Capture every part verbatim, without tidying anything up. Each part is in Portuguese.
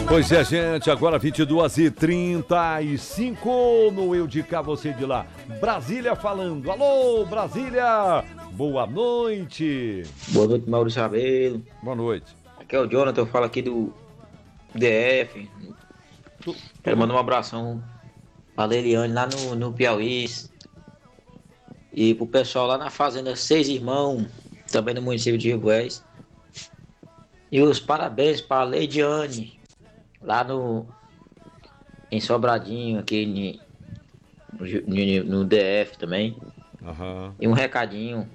Pois é, gente, agora vinte e duas e trinta e cinco no Eu de Cá, Você de Lá. Brasília falando. Alô, Brasília! Boa noite. Boa noite, Maurício Rabelo. Boa noite. Aqui é o Jonathan, eu falo aqui do D F. Tu, tu... Quero mandar um abração pra Leliane lá no, no Piauí. E pro pessoal lá na Fazenda Seis Irmãos, também no município de Rio Goiás. E os parabéns pra Leidiane, lá no em Sobradinho, aqui no, no, no D F também. Uhum. E um recadinho.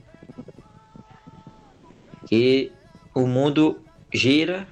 Que o mundo gira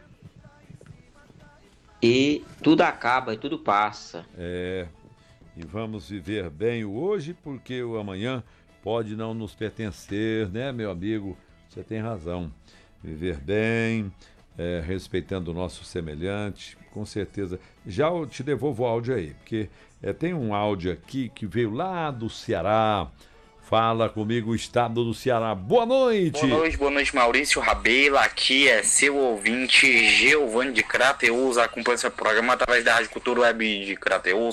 e tudo acaba e tudo passa. É, e vamos viver bem o hoje, porque o amanhã pode não nos pertencer, né, meu amigo? Você tem razão. Viver bem, é, respeitando o nosso semelhante, com certeza. Já eu te devolvo o áudio aí, porque é, tem um áudio aqui que veio lá do Ceará. Fala comigo, o estado do Ceará. Boa noite! Boa noite, boa noite, Maurício Rabelo. Aqui é seu ouvinte, Giovanni de Crateús. Acompanha esse programa através da Rádio Cultura Web de Crateús.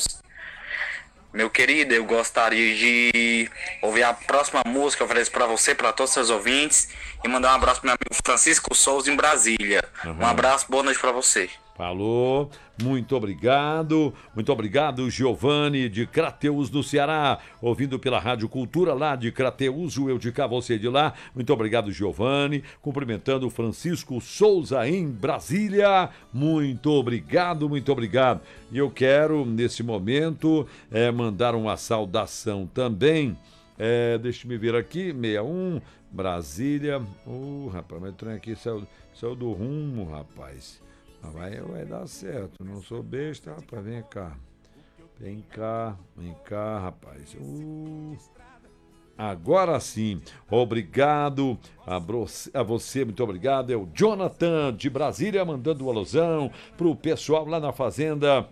Meu querido, eu gostaria de ouvir a próxima música. Eu ofereço para você, para todos os seus ouvintes. E mandar um abraço para meu amigo Francisco Souza, em Brasília. Uhum. Um abraço, boa noite para você. Falou, muito obrigado, muito obrigado, Giovanni de Crateús do Ceará, ouvindo pela Rádio Cultura lá de Crateús, o Eu de Cá, Você de Lá. Muito obrigado, Giovanni, cumprimentando o Francisco Souza em Brasília. Muito obrigado, muito obrigado. E eu quero, nesse momento, é, mandar uma saudação também, é, deixa-me ver aqui, sessenta e um, Brasília. Uh, rapaz, mas o trem aqui saiu, saiu do rumo, rapaz. Vai, vai dar certo, não sou besta, rapaz, vem cá. Vem cá, vem cá, rapaz. Uh, agora sim, obrigado a, a você, muito obrigado. É o Jonathan de Brasília mandando um alusão pro pessoal lá na Fazenda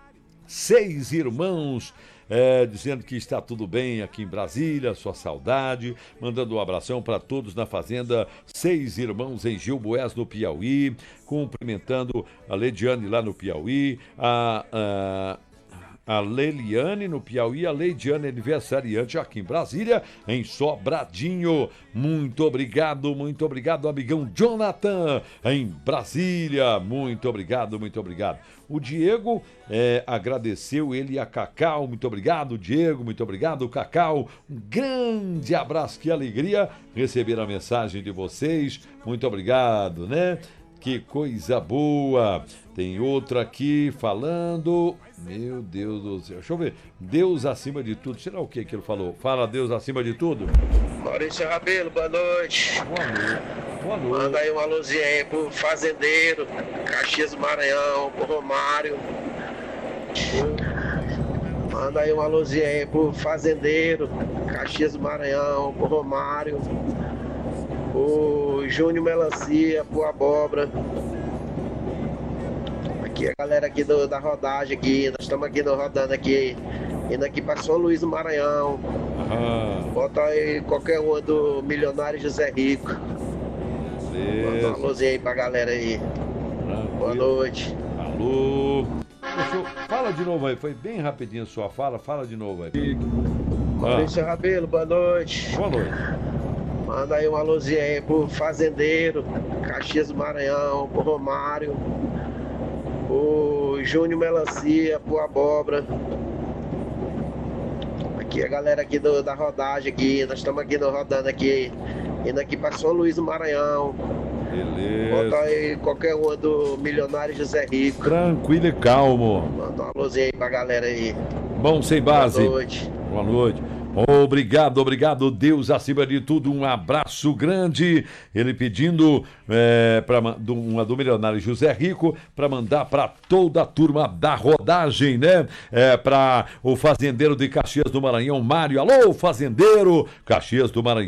Seis Irmãos. É, dizendo que está tudo bem aqui em Brasília, sua saudade, mandando um abração para todos na Fazenda Seis Irmãos em Gil Boés, no Piauí, cumprimentando a Leidiane lá no Piauí, a, a, a Leliane no Piauí, a Leidiane aniversariante aqui em Brasília, em Sobradinho. Muito obrigado, muito obrigado, amigão Jonathan, em Brasília. Muito obrigado, muito obrigado. O Diego é, agradeceu, ele e a Cacau. Muito obrigado, Diego, muito obrigado, Cacau. Um grande abraço, que alegria receber a mensagem de vocês. Muito obrigado, né? Que coisa boa. Tem outro aqui falando. Meu Deus do céu. Deixa eu ver. Deus acima de tudo. Será o que que ele falou? Fala Deus acima de tudo. Maurício Rabelo, boa noite. Boa noite. Boa noite. Manda aí uma luzinha aí pro Fazendeiro, Caxias do Maranhão, pro Romário. Manda aí uma luzinha aí pro Fazendeiro, Caxias do Maranhão, pro Romário. O Júnior Melancia, pro Abóbora. Aqui a galera aqui do, da rodagem aqui, nós estamos aqui no, rodando aqui, indo aqui para São Luís do Maranhão. Aham. Bota aí qualquer uma do Milionário José Rico. Manda uma luzinha aí pra galera aí. Tranquilo. Boa noite. Alô. Eu, fala de novo aí, foi bem rapidinho a sua fala, fala de novo aí. Maurício ah. Rabelo, boa noite. Boa noite. Manda aí uma luzinha aí pro Fazendeiro, Caxias do Maranhão, pro Romário. O Júnior Melancia, pro Abóbora. Aqui a galera aqui do, da rodagem aqui, nós estamos aqui no, rodando aqui, indo aqui para São Luís do Maranhão. Beleza. Bota aí qualquer uma do Milionário José Rico. Tranquilo e calmo. Manda uma luzinha aí pra galera aí. Bom sem base. Boa noite. Boa noite. Obrigado, obrigado, Deus acima de tudo, um abraço grande. Ele pedindo é, para uma do Milionário José Rico para mandar para toda a turma da rodagem, né? É, para o fazendeiro de Caxias do Maranhão, Mário. Alô, fazendeiro, Caxias do Maranhão.